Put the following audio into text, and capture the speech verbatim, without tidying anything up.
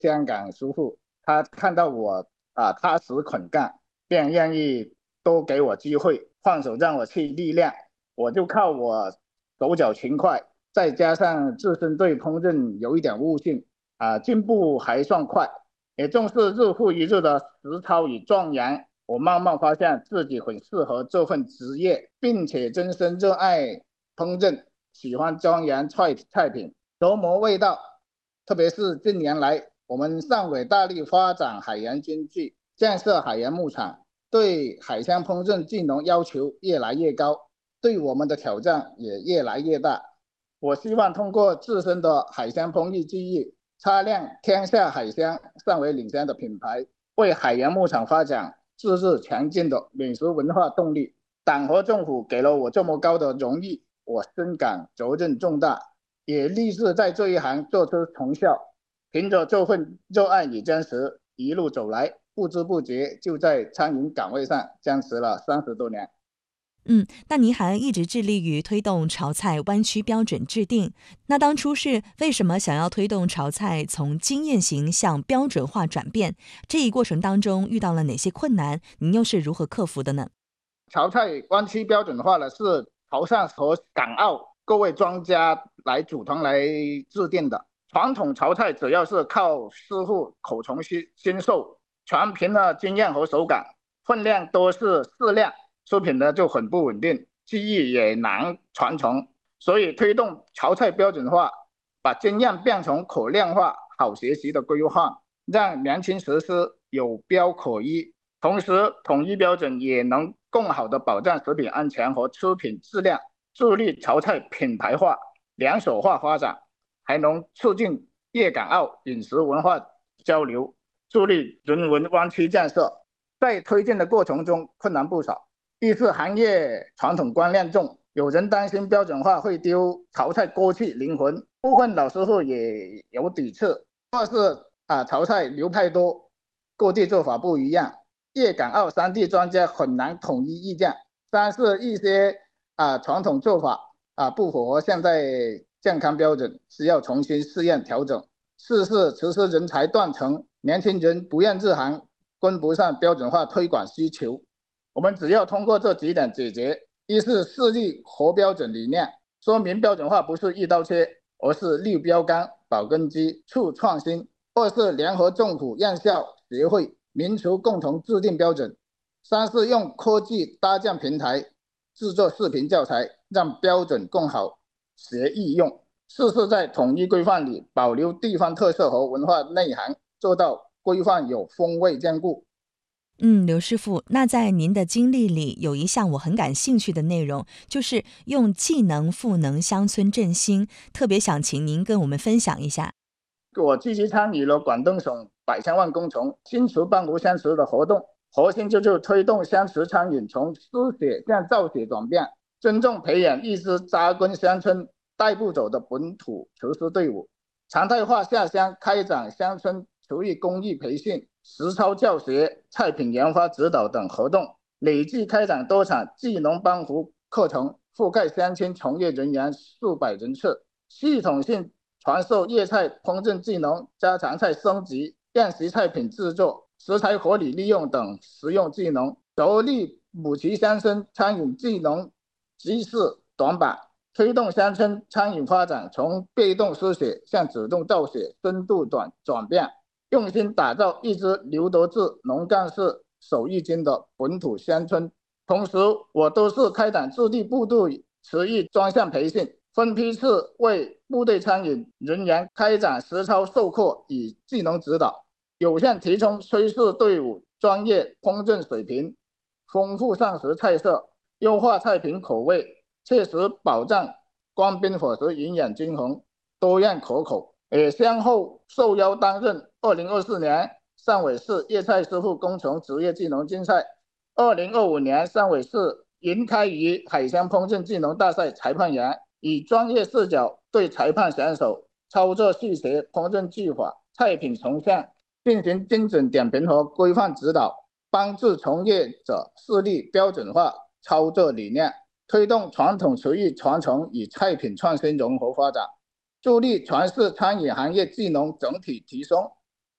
香港师傅，他看到我啊踏实肯干，便愿意多给我机会，放手让我去历练。我就靠我手脚勤快，再加上自身对烹饪有一点悟性啊，进步还算快。也正是日复一日的实操与钻研，我慢慢发现自己很适合这份职业，并且真心热爱烹饪，喜欢钻研菜菜品，琢磨味道。特别是近年来，我们上尾大力发展海洋经济，建设海洋牧场，对海鲜烹饪技能要求越来越高，对我们的挑战也越来越大。我希望通过自身的海鲜烹饪技艺，擦亮天下海鲜尚为领先的品牌，为海洋牧场发展自日强劲的美食文化动力。党和政府给了我这么高的荣誉，我深感责任重大，也立志在这一行做出成效。凭着这份热爱与坚持，一路走来，不知不觉就在餐饮岗位上坚持了三十多年。 嗯，那您还一直致力于推动潮菜湾区标准制定。那当初是为什么想要推动潮菜从经验型向标准化转变？这一过程当中遇到了哪些困难？您又是如何克服的呢？ 潮菜湾区标准化呢，是潮汕和港澳各位专家来组团来制定的。传统潮菜主要是靠师傅口传心授，全凭了经验和手感，分量都是适量，出品的就很不稳定，技艺也难传承。所以推动潮菜标准化，把经验变成可量化、好学习的规划，让年轻实施有标可依。同时，统一标准也能更好地保障食品安全和出品质量，助力潮菜品牌化、连锁化发展，还能促进粤港澳饮食文化交流，助力人文湾区建设。在推进的过程中，困难不少。一是行业传统观念重，有人担心标准化会丢潮菜锅气灵魂，部分老师傅也有抵触。二是啊，潮菜流派多，各地做法不一样，粤港澳三地专家很难统一意见。三是一些啊传统做法啊不符合现在健康标准，需要重新试验调整。四是厨师人才断层，年轻人不愿入行，跟不上标准化推广需求。我们只要通过这几点解决：一是设立合标准理念，说明标准化不是一刀切，而是立标杆、保根基、促创新；二是联合政府、院校、协会、民俗共同制定标准；三是用科技搭建平台，制作视频教材，让标准更好学易用；四是在统一规范里保留地方特色和文化内涵，做到规范有风味兼顾。 嗯，刘师傅，那在您的经历里，有一项我很感兴趣的内容，就是用技能赋能乡村振兴，特别想请您跟我们分享一下。 我积极参与了广东省百千万工程新厨帮扶乡厨的活动，核心就是推动乡厨餐饮从输血向造血转变，真正培养一支扎根乡村、带不走的本土厨师队伍，常态化下乡开展乡村厨艺工艺培训、实操教学、菜品研发指导等活动，累计开展多场技能帮扶课程，覆盖乡亲从业人员数百人次，系统性传授粤菜烹饪技能、家常菜升级、宴席菜品制作、食材合理利用等实用技能，着力补齐乡村餐饮技能知识短板，推动乡村餐饮发展从被动输血向主动造血深度转转变，用心打造一支刘德志农干事手艺精的本土乡村。同时，我都是开展驻地部队厨艺专项培训，分批次为部队餐饮人员开展实操授课与技能指导，有限提升炊事队伍专业烹饪水平，丰富膳食菜色，优化菜品口味，切实保障官兵伙食营养均衡、多样可口。也先后受邀担任二零二四年汕尾市粤菜师傅工程职业技能竞赛，二零二五年汕尾市银开鱼海鲜烹饪技能大赛裁判员，以专业视角对裁判选手操作细节、烹饪技法、菜品呈现进行精准点评和规范指导，帮助从业者树立标准化操作理念，推动传统厨艺传承与菜品创新融合发展，助力全市餐饮行业技能整体提升。